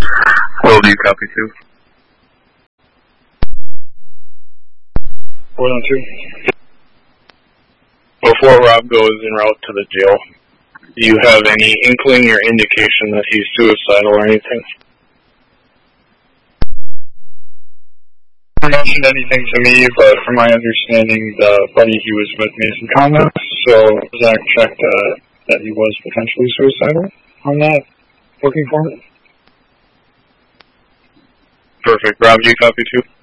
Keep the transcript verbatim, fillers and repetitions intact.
Will do, copy two. four one two. Before Rob goes en route to the jail, do you have any inkling or indication that he's suicidal or anything? He mentioned anything to me, but from my understanding, the buddy he was with made some comments, so Zach checked uh, that he was potentially suicidal on that booking form. Perfect. Rob, do you copy too?